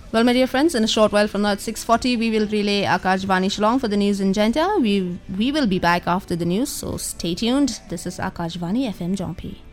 Well, my dear friends, in a short while from now at 6:40, we will relay Akashvani Shillong for the news in Janta. We will be back after the news, so stay tuned. This is Akashvani FM Jompi.